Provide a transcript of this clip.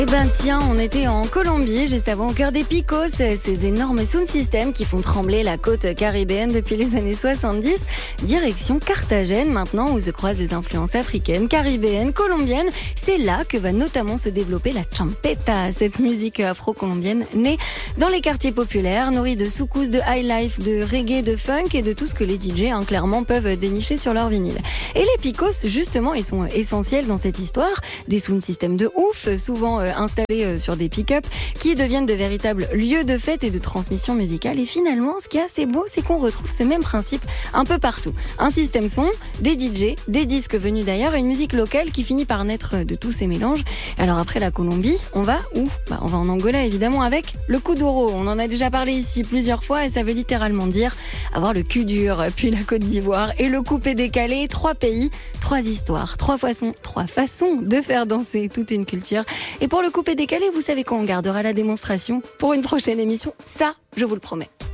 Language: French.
Eh ben tiens, on était en Colombie, juste avant au cœur des Picos, ces énormes sound systems qui font trembler la côte caribéenne depuis les années 70. Direction Carthagène maintenant, où se croisent des influences africaines, caribéennes, colombiennes. C'est là que va notamment se développer la champeta, cette musique afro-colombienne née dans les quartiers populaires, nourrie de soukous, de high life, de reggae, de funk et de tout ce que les DJ clairement peuvent dénicher sur leur vinyle. Et les Picos, justement, ils sont essentiels dans cette histoire. Des sound systems de ouf, souvent installés sur des pick-up, qui deviennent de véritables lieux de fête et de transmission musicale. Et finalement, ce qui est assez beau, c'est qu'on retrouve ce même principe un peu partout. Un système son, des DJ, des disques venus d'ailleurs et une musique locale qui finit par naître de tous ces mélanges. Alors après la Colombie, on va où ? On va en Angola évidemment avec le kuduro. On en a déjà parlé ici plusieurs fois et ça veut littéralement dire avoir le cul dur, puis la Côte d'Ivoire et le coupé décalé. 3 pays, 3 histoires, 3 façons de faire danser toute une culture. Et pour le coupé décalé, vous savez quoi, on gardera la démonstration pour une prochaine émission. Ça, je vous le promets.